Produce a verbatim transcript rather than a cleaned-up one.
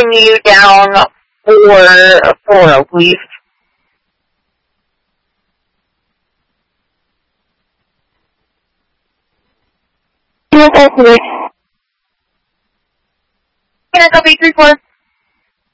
holding you down for, for a week. Can I copy three four?